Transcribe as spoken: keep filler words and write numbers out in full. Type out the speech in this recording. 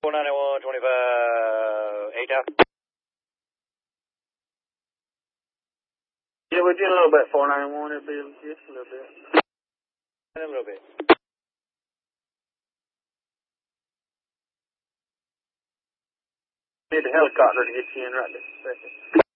four ninety-one, twenty-five, eight out. Yeah, we're doing a little bit, four ninety-one, it'll be just a little bit. A little bit. Need a helicopter to get you in right this second.